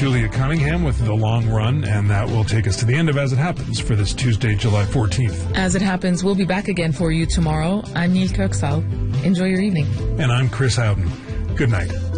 Julia Cunningham with The Long Run, and that will take us to the end of As It Happens for this Tuesday, July 14th. As It Happens, we'll be back again for you tomorrow. I'm Neil Kirksal. Enjoy your evening. And I'm Chris Howden. Good night.